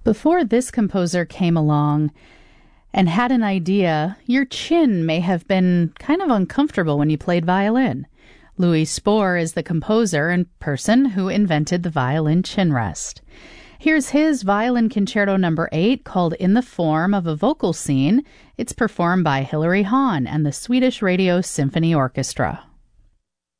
Before this composer came along and had an idea, your chin may have been kind of uncomfortable when you played violin. Louis Spohr is the composer and person who invented the violin chin rest. Here's his Violin Concerto No. 8 called In the Form of a Vocal Scene. It's performed by Hilary Hahn and the Swedish Radio Symphony Orchestra.